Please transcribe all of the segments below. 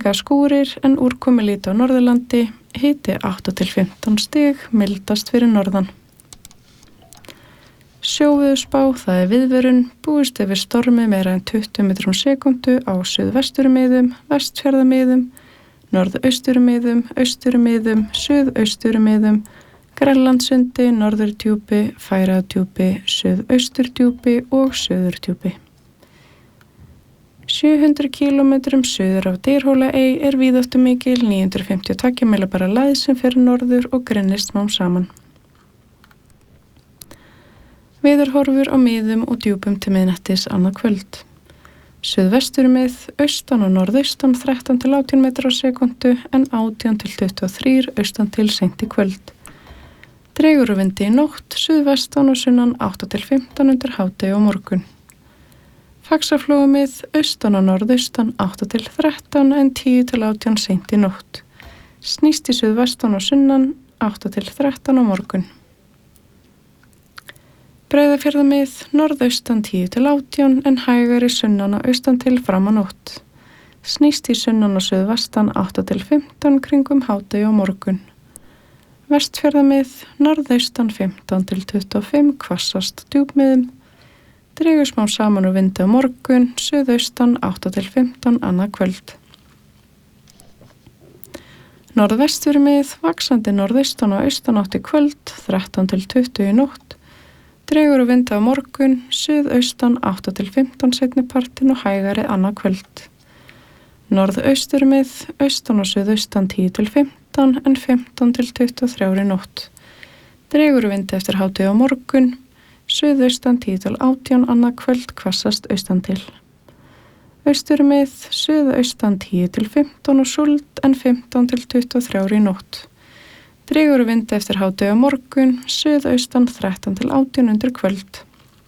Víða skúrir en úrkomulítið á Norðurlandi, hiti 8 til 15 stig, mildast fyrir norðan. Sjóveðurspá, það viðvörun, búist yfir stormi meira en 20 metrum á sekúndu á suðvesturmiðum, vestfjarðamiðum, norðausturmiðum, austurmiðum, suðausturmiðum, Grænlandssundi, Norðurdjúpi, Færeyjadjúpi, Suðausturdjúpi og Suðurdjúpi. 700 km suður af Dyrhólaey víðáttumikil 950 takkjamæla bara lægð sem fer norður og grennist smám saman. Veðurhorfur á miðum og djúpum til miðnættis annað kvöld. Suðvesturmið, austan og norðaustan 13 til 18 metrar á sekúndu en 18 til 23 austan til seint í kvöld. Dregur úr vindi í nótt, suðvestan og sunnan 8 til 15 undir hádegi á morgun. Faxaflóamið, austan og norðaustan 8 til 13 en 10 til 18 seint í nótt. Snýst í suðvestan og sunnan 8 til 13 á morgun. Breiðafjarðamið, norðaustan 10 til 18 en hægari sunnan og austan til fram á nótt. Snýst í sunnan og suðvestan 8 til 15 kringum hádegi á morgun. Vestfjarðamið, norðaustan 15 til 25 hvassast djúpmiðum. Dregur smá saman og vindi á morgun, suðaustan 8 til 15 annað kvöld. Norðvesturmið, vaxandi norðaustan og austan átt í kvöld, 13 til 20 í nótt. Dregur og vindi á morgun, suðaustan 8 til 15 seinnipartin og hægari annað kvöld. Norðausturmið, austan og suðaustan 10 til 15 en 15 til 23 í nótt. Dregur og vindi eftir hádegi á morgun, suðaustan 10 til 18 annað kvöld hvassast austan til. Austurmið, suðaustan 10 til 15 og súld en 15 til 23 í nótt. Dregur og vindi eftir hádegi á morgun, suðaustan 13 til 18 undir kvöld.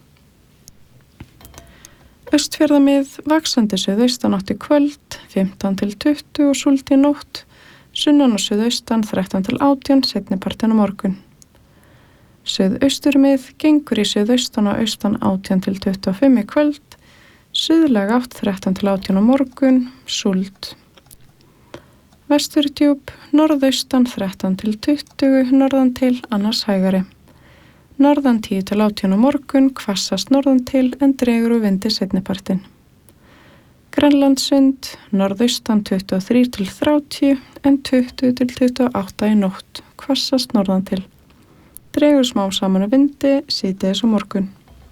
Austfjarðamið, vaxandi suðaustan átt í kvöld, 15 til 20 og súld í nótt, sunnan og suðaustan 13 til 18 seinnipartin á morgun. Suðausturmið, gengur í suðaustan og austan 18 til 25 í kvöld, suðlæg átt 13 til 18 á morgun, súld. Vesturdjúp, norðaustan 13 til 20, norðan til annars hægari. Norðan 10 til 18 á morgun, hvassast norðan til en dregur og vindi seinnipartin. Grænlandssund, norðaustan 23 til 30 en 20 til 28 í nótt, hvassast norðan til. Dregur smá saman og vindi síðdegis á morgun.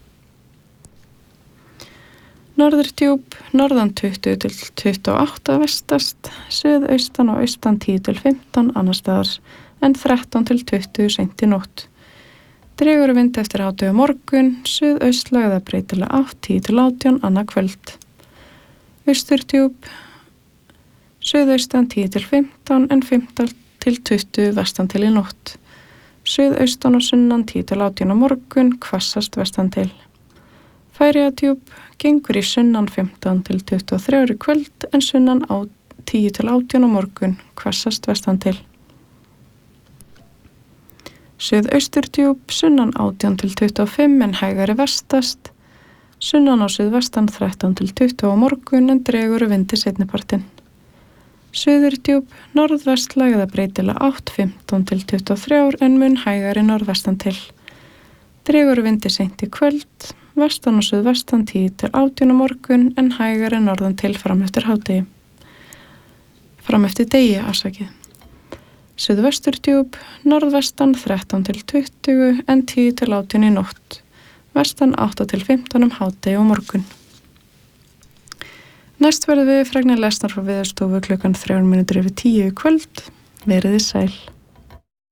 Norðurdjúp, norðan 20 til 28 vestast, suðaustan og austan 10 til 15 annars staðar en 13 til 20 seint í nótt. Dregur og vindi eftir hádegi á morgun, suðaustlæg eða breytileg átt 10 til 18 annað kvöld. Austurdjúp, suðaustan 10 til 15 en 15 til 20 vestan til í nótt. Suðaustan og sunnan 10 til 18 á morgun, hvassast vestan til. Færeyjadjúp, gengur í sunnan 15 til 23 í kvöld en sunnan á 10 til 18 á morgun, hvassast vestan til. Suðausturdjúp, sunnan 18 til 25 en hægari vestast, sunnan á suðvestan 13 til 20 á morgun en dregur og vindi seinnipartin. Suðurdjúp, norðvestlæg eða breytileg átt 15 til 23 en mun hægari norðvestan til. Dregur og vindi seint í kvöld, vestan og suðvestan 10 til 18 á morgun en hægari norðan til fram eftir hádegi. Fram eftir degi, afsakið. Suðvesturdjúp, norðvestan 13 til 20 en 10 til 18 í nótt, vestan 8 til 15 hádegi á morgun. Næst verðum við fregnar lesnar frá Veðurstofu klukkan 3:10 í kvöld. Veriði sæl.